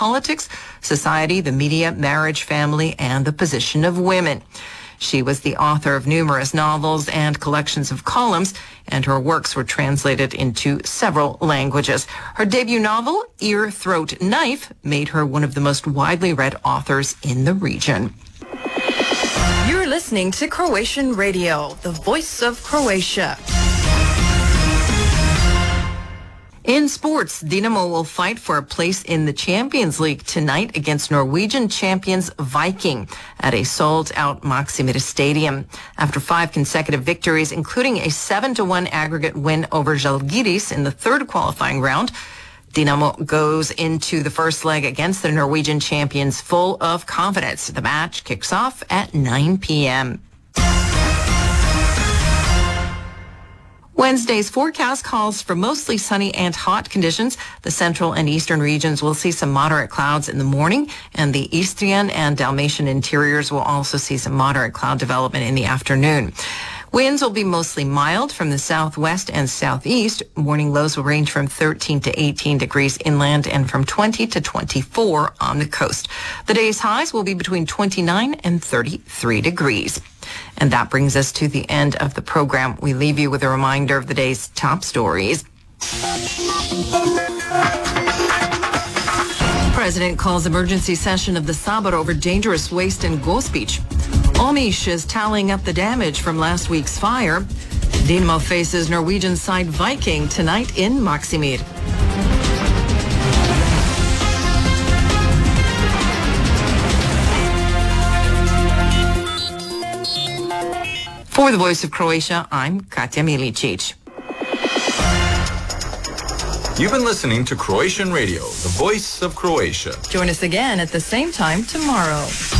politics, society, the media, marriage, family, and the position of women. She was the author of numerous novels and collections of columns, and her works were translated into several languages. Her debut novel, Ear, Throat, Knife, made her one of the most widely read authors in the region. You're listening to Croatian Radio, the voice of Croatia. In sports, Dinamo will fight for a place in the Champions League tonight against Norwegian champions Viking at a sold-out Maksimir Stadium. After 5 consecutive victories, including a 7-1 aggregate win over Žalgiris in the third qualifying round, Dinamo goes into the first leg against the Norwegian champions full of confidence. The match kicks off at 9 p.m. Wednesday's forecast calls for mostly sunny and hot conditions. The central and eastern regions will see some moderate clouds in the morning, and the Istrian and Dalmatian interiors will also see some moderate cloud development in the afternoon. Winds will be mostly mild from the southwest and southeast. Morning lows will range from 13 to 18 degrees inland and from 20 to 24 on the coast. The day's highs will be between 29 and 33 degrees. And that brings us to the end of the program. We leave you with a reminder of the day's top stories. President calls emergency session of the Sabor over dangerous waste in Gospić. Omiš is tallying up the damage from last week's fire. Dinamo faces Norwegian side Viking tonight in Maksimir. For the Voice of Croatia, I'm Katja Milicic. You've been listening to Croatian Radio, the voice of Croatia. Join us again at the same time tomorrow.